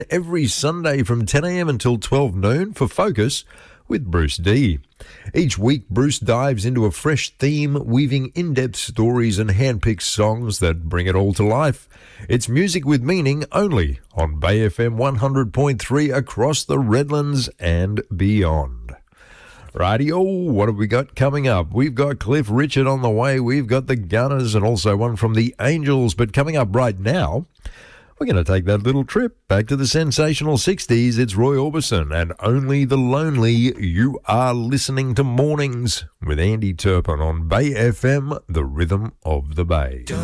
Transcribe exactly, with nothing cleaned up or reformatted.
every Sunday from ten a.m. until twelve noon for Focus with Bruce D. Each week, Bruce dives into a fresh theme, weaving in-depth stories and hand-picked songs that bring it all to life. It's music with meaning only on Bay F M one hundred point three across the Redlands and beyond. Rightio, what have we got coming up? We've got Cliff Richard on the way. We've got the Gunners and also one from the Angels. But coming up right now, we're going to take that little trip back to the sensational sixties. It's Roy Orbison and Only the Lonely. You are listening to Mornings with Andy Turpin on Bay F M, the rhythm of the Bay.